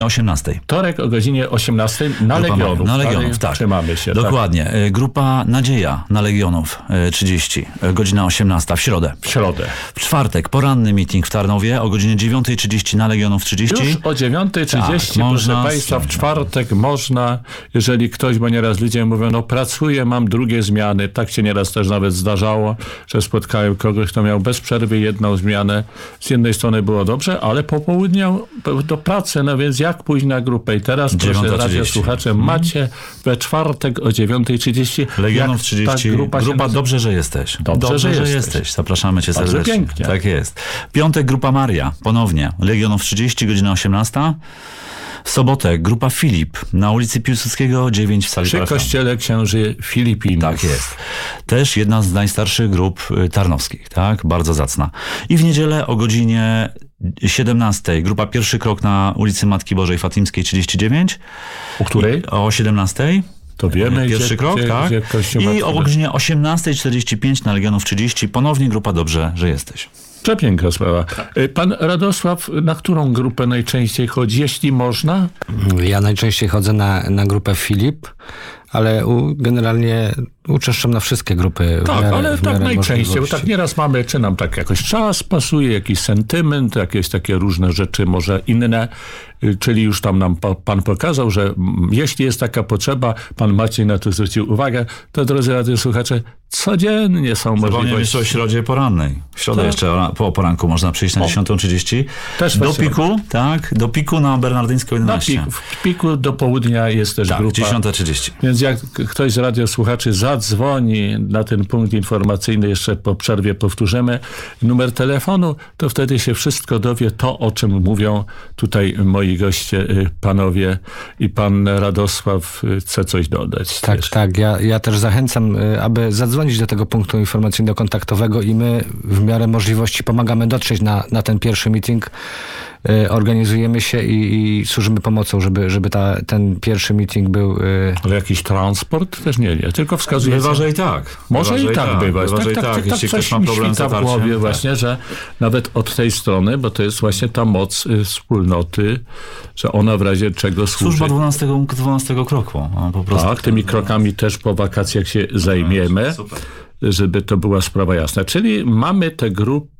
18. Wtorek o godzinie 18 na Legionów. Na Legionów, tak. Trzymamy się. Dokładnie. Tak. Grupa Nadzieja na Legionów 30. Godzina 18 w środę. W środę. W czwartek poranny meeting w Tarnowie o godzinie 9:30 na Legionów 30. Już o 9:30, tak, proszę Państwa, w czwartek można, jeżeli ktoś, bo nieraz ludzie mówią, no pracuję, mam drugie zmiany. Tak się nieraz też nawet zdarzało, że spotkałem kogoś, kto miał bez przerwy jedną zmianę. Z jednej strony było dobrze, ale po południu do pracy, no więc jak pójść na grupę? I teraz, proszę radiosłuchacze, macie we czwartek o 9:30. Legionów 30. Grupa Dobrze, że jesteś. Dobrze, że jesteś. Zapraszamy cię serdecznie. Bardzo pięknie. Tak jest. Piątek Grupa Maria. Ponownie. Legionów 30, godzina 18. W sobotę Grupa Filip na ulicy Piłsudskiego 9 w sali przy kościele księży Filipinów. Tak jest. Też jedna z najstarszych grup tarnowskich. Tak? Bardzo zacna. I w niedzielę o godzinie 17. Grupa Pierwszy Krok na ulicy Matki Bożej Fatimskiej 39. O której? O 17. To wiemy. Pierwszy krok, tak? I o godzinie 18:45 na Legionów 30. Ponownie Grupa Dobrze, że jesteś. Przepiękna sprawa. Pan Radosław, na którą grupę najczęściej chodzi, jeśli można? Ja najczęściej chodzę na grupę Filip, ale generalnie uczęszczam na wszystkie grupy. Tak, ale tak najczęściej, bo tak nieraz mamy, czy nam tak jakoś czas pasuje, jakiś sentyment, jakieś takie różne rzeczy, może inne, czyli już tam nam pan pokazał, że jeśli jest taka potrzeba, pan Maciej na to zwrócił uwagę, to drodzy radiosłuchacze, codziennie są możliwości. Jeszcze o środzie porannej. W środę jeszcze po poranku można przyjść na 10:30. Też do piku, tak? Do piku na Bernardyńską 11. W piku do południa jest też grupa. 10:30. Więc jak ktoś z radiosłuchaczy zadzwoni na ten punkt informacyjny, jeszcze po przerwie powtórzymy numer telefonu, to wtedy się wszystko dowie, to o czym mówią tutaj moi goście, panowie, i pan Radosław chce coś dodać. Tak, też. Tak. Ja też zachęcam, aby zadzwonić do tego punktu informacyjno-kontaktowego i my w miarę możliwości pomagamy dotrzeć na ten pierwszy meeting. Organizujemy się i służymy pomocą, żeby ten pierwszy meeting był... Ale jakiś transport? Też nie, tylko wskazuje... Bywa, że i tak. Może i tak bywać. Tak, jeśli ktoś ma problem z w głowie właśnie, że nawet od tej strony, bo to jest właśnie ta moc wspólnoty, że ona w razie czego służy. Służba 12 kroku. Po prostu. Tak, tymi krokami też po wakacjach się zajmiemy, żeby to była sprawa jasna. Czyli mamy te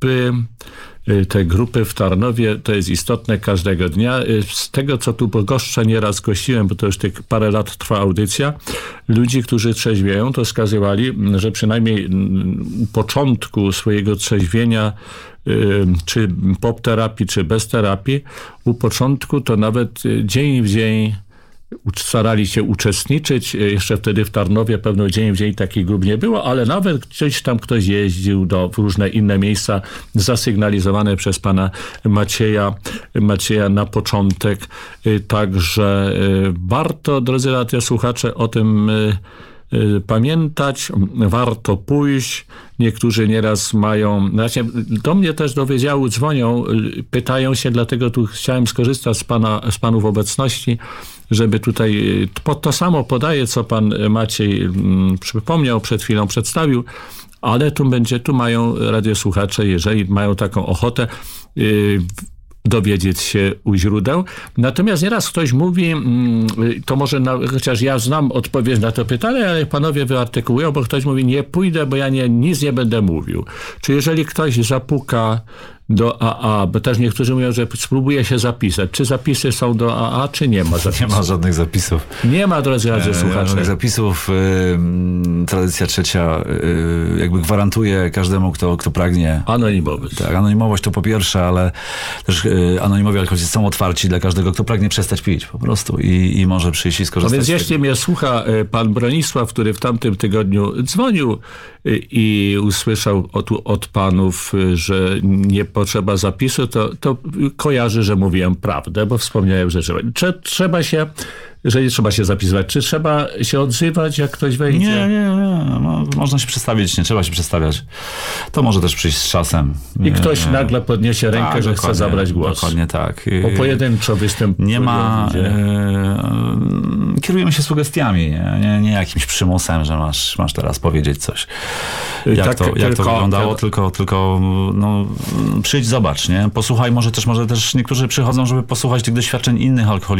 grupy w Tarnowie, to jest istotne każdego dnia. Z tego, co tu goszczę, nieraz gościłem, bo to już tych parę lat trwa audycja, ludzi, którzy trzeźwieją, to wskazywali, że przynajmniej u początku swojego trzeźwienia, czy po terapii, czy bez terapii, u początku to nawet dzień w dzień starali się uczestniczyć. Jeszcze wtedy w Tarnowie pewno dzień w dzień takich grup nie było, ale nawet gdzieś tam ktoś jeździł w różne inne miejsca zasygnalizowane przez pana Macieja na początek. Także warto, drodzy radiosłuchacze, o tym pamiętać, warto pójść. Niektórzy nieraz mają... Właśnie do mnie też do wydziału dzwonią, pytają się, dlatego tu chciałem skorzystać z panów obecności, żeby tutaj to samo podaję, co pan Maciej przypomniał, przed chwilą przedstawił, ale tu mają radiosłuchacze, jeżeli mają taką ochotę, dowiedzieć się u źródeł. Natomiast nieraz ktoś mówi, to może chociaż ja znam odpowiedź na to pytanie, ale panowie wyartykułują, bo ktoś mówi, nie pójdę, bo ja nic nie będę mówił. Czy jeżeli ktoś zapuka do AA, bo też niektórzy mówią, że spróbuje się zapisać. Czy zapisy są do AA, czy nie ma zapisów? Nie ma żadnych zapisów. Nie ma, drodzy radiosłuchacze. Żadnych zapisów. Tradycja trzecia jakby gwarantuje każdemu, kto pragnie. Anonimowość. Tak, anonimowość to po pierwsze, ale też anonimowi alkoholicy są otwarci dla każdego, kto pragnie przestać pić po prostu i może przyjść i skorzystać. No więc jeśli mnie słucha pan Bronisław, który w tamtym tygodniu dzwonił i usłyszał od panów, że nie potrzeba zapisu, to kojarzy, że mówiłem prawdę, bo wspomniałem, że trzeba się że nie trzeba się zapisywać. Czy trzeba się odzywać, jak ktoś wejdzie? Nie. No, można się przestawić, nie trzeba się przestawiać. To może też przyjść z czasem. I ktoś nagle podniesie rękę, tak, że chce zabrać głos. Dokładnie tak. Bo pojedynczo występuje. Nie ma... kierujemy się sugestiami, nie jakimś przymusem, że masz teraz powiedzieć coś. Jak to wyglądało, tylko no, przyjdź, zobacz, nie? Posłuchaj, może też niektórzy przychodzą, żeby posłuchać tych doświadczeń innych alkoholików.